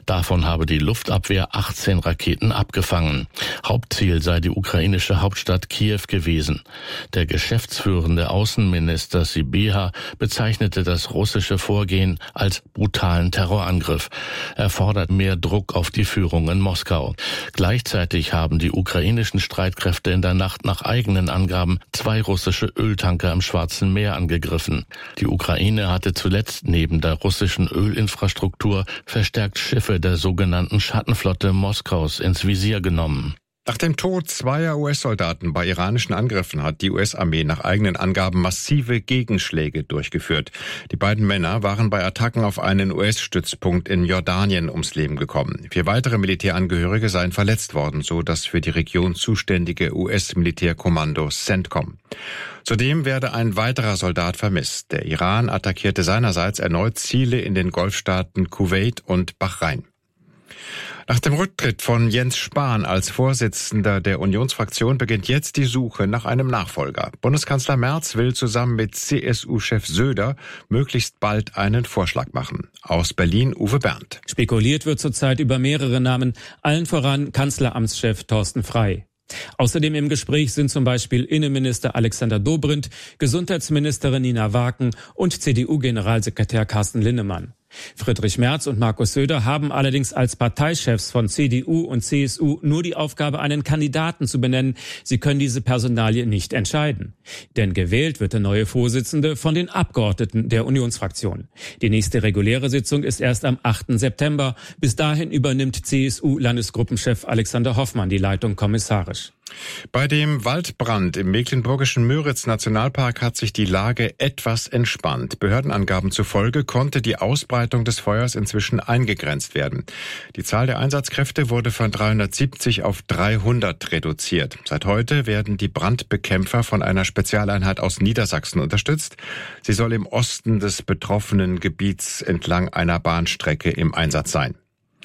Davon habe die Luftabwehr 18 Raketen abgefangen. Hauptziel sei die ukrainische Hauptstadt Kiew gewesen. Der geschäftsführende Außenminister Sybiha bezeichnete das russische Vorgehen als brutalen Terrorangriff. Er fordert mehr Druck auf die Führung in Moskau. Gleichzeitig haben die ukrainischen Streitkräfte in der Nacht nach eigenen Angaben 2 russische Öltanker im Schwarzen Meer angegriffen. Die Ukraine hatte zuletzt neben der russischen Ölinfrastruktur verstärkt Schiffe der sogenannten Schattenflotte Moskaus ins Visier genommen. Nach dem Tod 2 US-Soldaten bei iranischen Angriffen hat die US-Armee nach eigenen Angaben massive Gegenschläge durchgeführt. Die beiden Männer waren bei Attacken auf einen US-Stützpunkt in Jordanien ums Leben gekommen. 4 weitere Militärangehörige seien verletzt worden, so das für die Region zuständige US-Militärkommando CENTCOM. Zudem werde ein weiterer Soldat vermisst. Der Iran attackierte seinerseits erneut Ziele in den Golfstaaten Kuwait und Bahrain. Nach dem Rücktritt von Jens Spahn als Vorsitzender der Unionsfraktion beginnt jetzt die Suche nach einem Nachfolger. Bundeskanzler Merz will zusammen mit CSU-Chef Söder möglichst bald einen Vorschlag machen. Aus Berlin Uwe Berndt. Spekuliert wird zurzeit über mehrere Namen, allen voran Kanzleramtschef Thorsten Frey. Außerdem im Gespräch sind zum Beispiel Innenminister Alexander Dobrindt, Gesundheitsministerin Nina Waken und CDU-Generalsekretär Carsten Linnemann. Friedrich Merz und Markus Söder haben allerdings als Parteichefs von CDU und CSU nur die Aufgabe, einen Kandidaten zu benennen. Sie können diese Personalie nicht entscheiden. Denn gewählt wird der neue Vorsitzende von den Abgeordneten der Unionsfraktion. Die nächste reguläre Sitzung ist erst am 8. September. Bis dahin übernimmt CSU-Landesgruppenchef Alexander Hoffmann die Leitung kommissarisch. Bei dem Waldbrand im mecklenburgischen Müritz-Nationalpark hat sich die Lage etwas entspannt. Behördenangaben zufolge konnte die Ausbreitung des Feuers inzwischen eingegrenzt werden. Die Zahl der Einsatzkräfte wurde von 370 auf 300 reduziert. Seit heute werden die Brandbekämpfer von einer Spezialeinheit aus Niedersachsen unterstützt. Sie soll im Osten des betroffenen Gebiets entlang einer Bahnstrecke im Einsatz sein.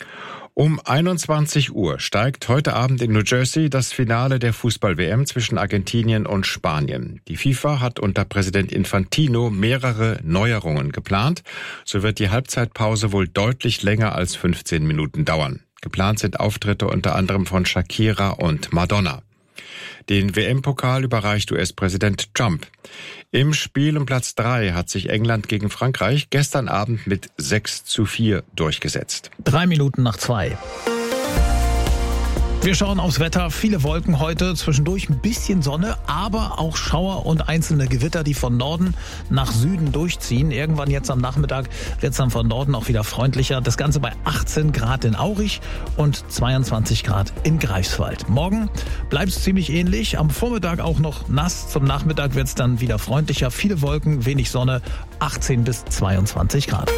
Um 21 Uhr steigt heute Abend in New Jersey das Finale der Fußball-WM zwischen Argentinien und Spanien. Die FIFA hat unter Präsident Infantino mehrere Neuerungen geplant. So wird die Halbzeitpause wohl deutlich länger als 15 Minuten dauern. Geplant sind Auftritte unter anderem von Shakira und Madonna. Den WM-Pokal überreicht US-Präsident Trump. Im Spiel um Platz 3 hat sich England gegen Frankreich gestern Abend mit 6:4 durchgesetzt. 3 Minuten nach 2. Wir schauen aufs Wetter. Viele Wolken heute, zwischendurch ein bisschen Sonne, aber auch Schauer und einzelne Gewitter, die von Norden nach Süden durchziehen. Irgendwann jetzt am Nachmittag wird es dann von Norden auch wieder freundlicher. Das Ganze bei 18 Grad in Aurich und 22 Grad in Greifswald. Morgen bleibt es ziemlich ähnlich. Am Vormittag auch noch nass. Zum Nachmittag wird es dann wieder freundlicher. Viele Wolken, wenig Sonne, 18 bis 22 Grad.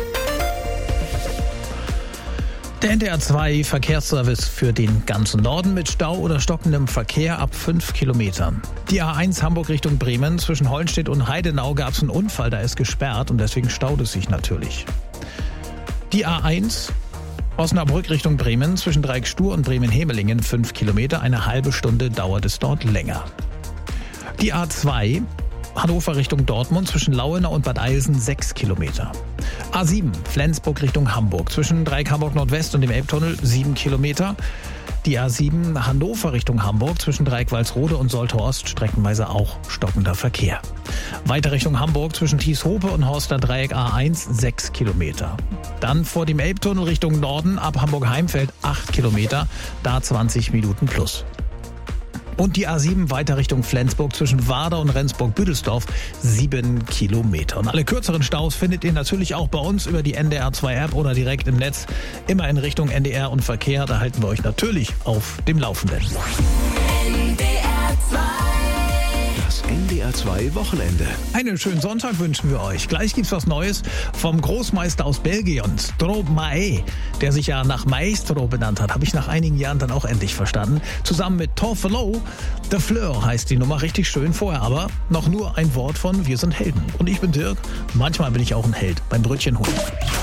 Der NDR 2 Verkehrsservice für den ganzen Norden mit Stau oder stockendem Verkehr ab 5 Kilometern. Die A1 Hamburg Richtung Bremen, zwischen Hollenstedt und Heidenau gab es einen Unfall, da ist gesperrt und deswegen staut es sich natürlich. Die A1 Osnabrück Richtung Bremen, zwischen Dreieckstuhr und Bremen-Hemelingen 5 Kilometer, eine halbe Stunde dauert es dort länger. Die A2 Hannover Richtung Dortmund, zwischen Lauenau und Bad Eilsen 6 Kilometer. A7 Flensburg Richtung Hamburg, zwischen Dreieck Hamburg Nordwest und dem Elbtunnel 7 Kilometer. Die A7 Hannover Richtung Hamburg, zwischen Dreieck Walsrode und Soltau Ost streckenweise auch stockender Verkehr. Weiter Richtung Hamburg, zwischen Thieshope und Horster Dreieck A1 6 Kilometer. Dann vor dem Elbtunnel Richtung Norden ab Hamburg-Heimfeld 8 Kilometer, da 20 Minuten plus. Und die A7 weiter Richtung Flensburg, zwischen Warder und Rendsburg-Büdelsdorf 7 Kilometer. Und alle kürzeren Staus findet ihr natürlich auch bei uns über die NDR 2 App oder direkt im Netz. Immer in Richtung NDR und Verkehr, da halten wir euch natürlich auf dem Laufenden. NDR 2. Das NDR 2 Wochenende. Einen schönen Sonntag wünschen wir euch. Gleich gibt's was Neues vom Großmeister aus Belgien, Stromae, der sich ja nach Maestro benannt hat. Habe ich nach einigen Jahren dann auch endlich verstanden. Zusammen mit Torfelo, The Fleur heißt die Nummer, richtig schön. Vorher aber noch nur ein Wort von Wir sind Helden. Und ich bin Dirk, manchmal bin ich auch ein Held beim Brötchen holen.